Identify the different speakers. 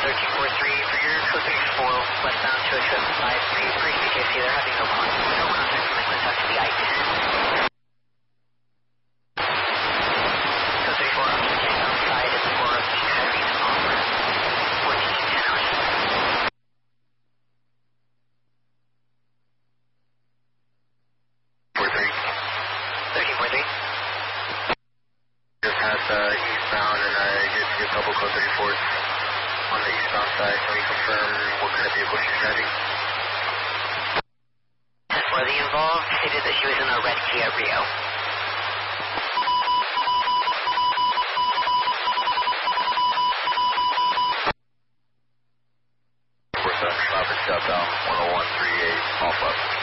Speaker 1: 1343 for your code 34, westbound to a trip 53 for CKC. They're having no contact from Midland up to the I-10. Code 34, option outside is for Tyrese Palmer. 1410 hours. 1343.
Speaker 2: Just passed eastbound and I did see a couple code 34s on the eastbound side. Can we confirm what kind of vehicle she's driving?
Speaker 1: 10-4, the involved stated that she was in a red Kia Rio.
Speaker 2: Traffic southbound 10138 off up.